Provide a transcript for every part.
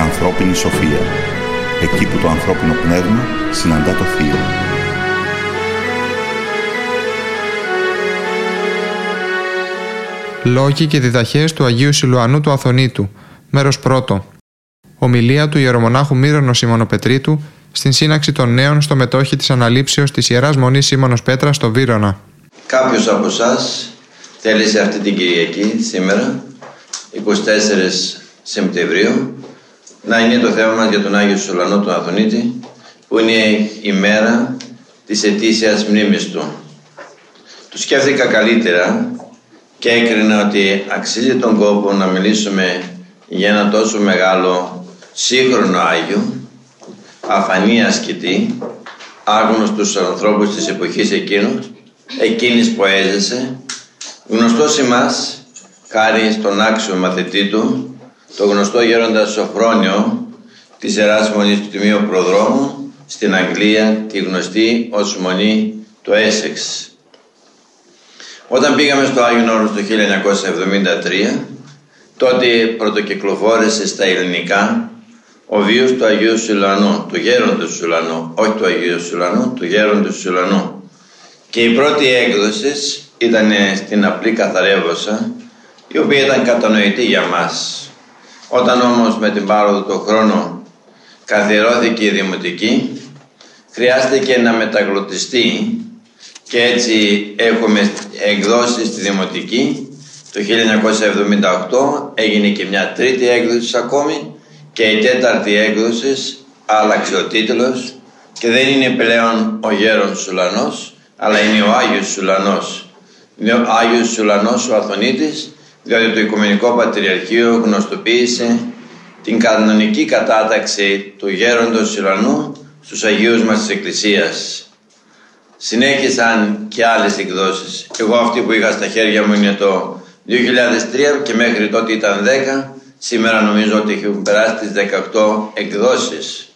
Ανθρώπινη σοφία. Εκεί που το ανθρώπινο πνεύμα συναντά το θείο. Λόγοι και διδαχές του Αγίου Σιλουανού του Αθωνίτου. Μέρος πρώτο. Ομιλία του ιερομονάχου Μύρονος Σιμωνοπετρίτου στην σύναξη των νέων στο μετόχι της αναλήψεως της Ιεράς Μονής Σίμωνος Πέτρας στο Βύρωνα. Κάποιος από εσάς θέλησε αυτή την Κυριακή, σήμερα, 24 Σεπτεμβρίου, να είναι το θέμα μας για τον Άγιο Σιλουανό του Αθωνίτη, που είναι η μέρα της ετήσιας μνήμης του. Το σκέφτηκα καλύτερα και έκρινα ότι αξίζει τον κόπο να μιλήσουμε για ένα τόσο μεγάλο σύγχρονο Άγιο, αφανή ασκητή, άγνωστος στους ανθρώπους της εποχής εκείνης που έζησε, γνωστός σε εμάς, χάρη στον άξιο μαθητή του, το γνωστό γέροντα Σοφρόνιο της Ιεράς Μονής του Τιμίου Προδρόμου στην Αγγλία, τη γνωστή ως Μονή του Έσεξ. Όταν πήγαμε στο Άγιον Όρος το 1973, τότε πρωτοκυκλοφόρησε στα ελληνικά ο βίος του Αγίου Σιλουανού, του γέροντος Σιλουανού, όχι του Αγίου Σιλουανού, του γέροντος Σιλουανού. Και η πρώτη έκδοση ήταν στην απλή καθαρεύωσα, η οποία ήταν κατανοητή για μας. Όταν όμως με την πάροδο του χρόνου καθιερώθηκε η δημοτική, χρειάστηκε να μεταγλωτιστεί και έτσι έχουμε εκδώσει στη δημοτική. Το 1978 έγινε και μια τρίτη έκδοση ακόμη και η τέταρτη έκδοση άλλαξε ο τίτλος και δεν είναι πλέον ο Γέρον Σιλουανός, αλλά είναι ο Άγιος Σιλουανός. Είναι ο Άγιος Σιλουανός ο Αθωνίτης, διότι το Οικουμενικό Πατριαρχείο γνωστοποίησε την κανονική κατάταξη του Γέροντος Σιλουανού στους Αγίους μας της Εκκλησίας. Συνέχισαν και άλλες εκδόσεις. Εγώ αυτή που είχα στα χέρια μου είναι το 2003 και μέχρι τότε ήταν 10. Σήμερα νομίζω ότι έχουν περάσει τις 18 εκδόσεις.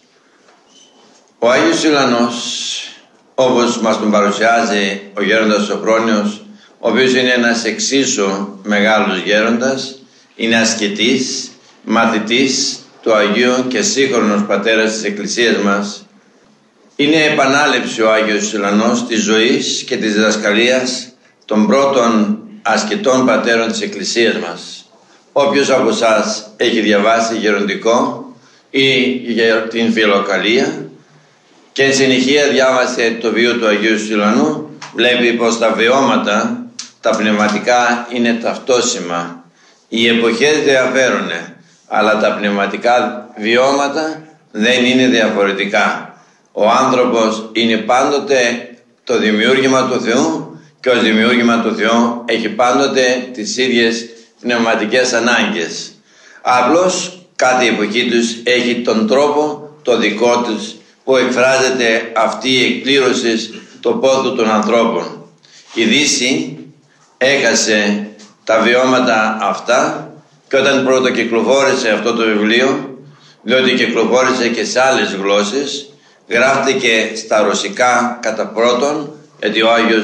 Ο Άγιος Σιλουανός, όπως μας τον παρουσιάζει ο γέροντας Σοφρόνιος, ο οποίος είναι ένας εξίσου μεγάλος γέροντας, είναι ασκητής, μαθητής του Αγίου και σύγχρονος πατέρας της Εκκλησίας μας. Είναι επανάληψη ο Άγιος Σιλουανός της ζωής και της διδασκαλίας των πρώτων ασκητών πατέρων της Εκκλησίας μας. Όποιος από εσάς έχει διαβάσει γεροντικό ή για την φιλοκαλία και εν συνεχεία διάβασε το βίο του Αγίου Σιλουανού, βλέπει πως τα βιώματα, τα πνευματικά είναι ταυτόσιμα. Οι εποχές διαφέρουν, αλλά τα πνευματικά βιώματα δεν είναι διαφορετικά. Ο άνθρωπος είναι πάντοτε το δημιούργημα του Θεού και ως δημιούργημα του Θεού έχει πάντοτε τις ίδιες πνευματικές ανάγκες. Απλώς κάθε εποχή τους έχει τον τρόπο το δικό τους που εκφράζεται αυτή η εκπλήρωση του πόθου των ανθρώπων. Η Δύση έχασε τα βιώματα αυτά και όταν πρώτο κυκλοφόρησε αυτό το βιβλίο, διότι κυκλοφόρησε και σε άλλες γλώσσες, γράφτηκε στα ρωσικά κατά πρώτον, γιατί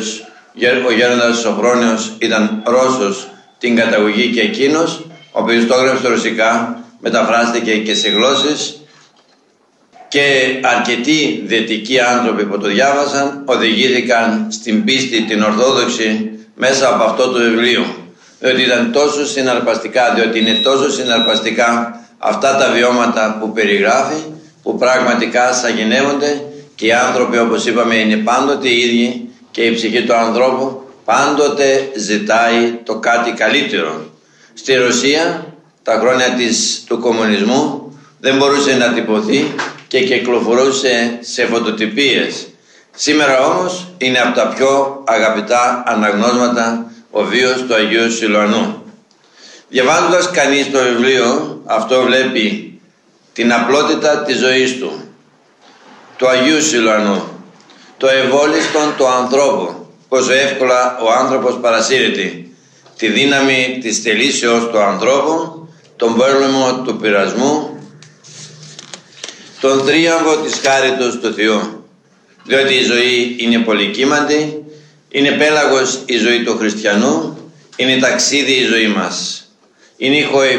ο γέροντας Σοφρόνιος ήταν Ρώσος την καταγωγή και εκείνος, ο οποίος το έγραψε στα ρωσικά, μεταφράστηκε και σε γλώσσες και αρκετοί δυτικοί άνθρωποι που το διάβασαν οδηγήθηκαν στην πίστη την Ορθόδοξη μέσα από αυτό το βιβλίο, διότι ήταν τόσο συναρπαστικά, διότι είναι τόσο συναρπαστικά αυτά τα βιώματα που περιγράφει, που πραγματικά σαγηνεύονται και οι άνθρωποι, όπως είπαμε, είναι πάντοτε οι ίδιοι και η ψυχή του ανθρώπου πάντοτε ζητάει το κάτι καλύτερο. Στη Ρωσία τα χρόνια του κομμουνισμού δεν μπορούσε να τυπωθεί και κυκλοφορούσε σε φωτοτυπίες. Σήμερα όμως είναι από τα πιο αγαπητά αναγνώσματα ο βίος του Αγίου Σιλουανού. Διαβάζοντας κανείς το βιβλίο αυτό βλέπει την απλότητα της ζωής του Αγίου Σιλουανού, το ευόλιστον του ανθρώπου, πόσο εύκολα ο άνθρωπος παρασύρεται, τη δύναμη της θελήσεως του ανθρώπου, τον πόλεμο του πειρασμού, τον τρίαμβο της χάριτος του Θεού, διότι η ζωή είναι πολυκύμαντη, είναι πέλαγος η ζωή του χριστιανού, είναι ταξίδι η ζωή μας, είναι